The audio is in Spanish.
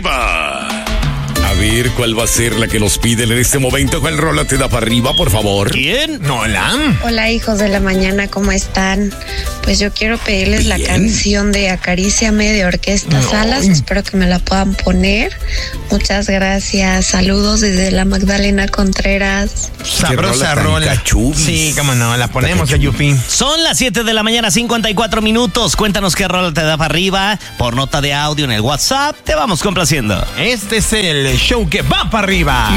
arriba. A ver, ¿cuál va a ser la que nos piden en este momento? ¿Cuál rola te da para arriba, por favor? ¿Quién? Hola. Hola, hijos de la mañana, ¿cómo están? Pues yo quiero pedirles la canción de Acaríciame de Orquesta Salas. Espero que me la puedan poner. Muchas gracias. Saludos desde la Magdalena Contreras. Sabrosa rola. Sí, cómo no, la ponemos a Yupi. Son las 7 de la mañana, 54 minutos. Cuéntanos qué rola te da para arriba. Por nota de audio en el WhatsApp, te vamos complaciendo. Este es el show que va para arriba.